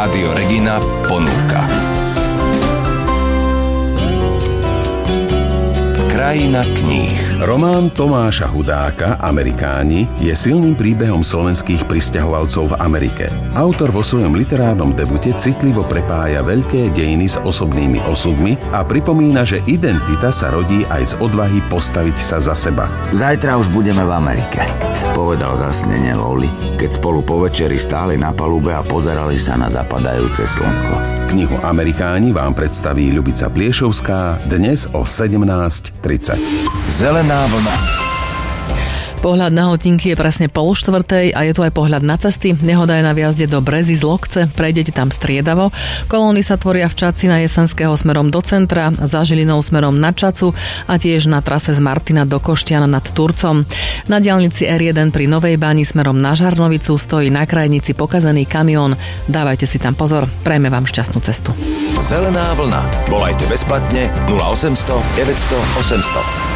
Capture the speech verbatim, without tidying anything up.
Rádio Regina ponúka Krajina kníh. Román Tomáša Hudáka Amerikáni je silným príbehom slovenských prisťahovalcov v Amerike. Autor vo svojom literárnom debute citlivo prepája veľké dejiny s osobnými osudmi a pripomína, že identita sa rodí aj z odvahy postaviť sa za seba. Zajtra už budeme v Amerike, povedal zasnene Loli, keď spolu po večeri stáli na palube a pozerali sa na zapadajúce slnko. Knihu Amerikáni vám predstaví Ľubica Pliešovská dnes o sedemnásť tridsať. Zelená vlna. Pohľad na hodinky je presne pol štvrtej a je tu aj pohľad na cesty. Nehoda je na viazde do Brezy z Lokce, prejdete tam striedavo. Kolóny sa tvoria v Čaci na Jesenského smerom do centra, za Žilinou smerom na Čacu a tiež na trase z Martina do Koštiana nad Turcom. Na diaľnici er jeden pri Novej Bani smerom na Žarnovicu stojí na krajnici pokazený kamión. Dávajte si tam pozor, prajme vám šťastnú cestu. Zelená vlna. Volajte bezplatne nula osemsto deväťsto osemsto.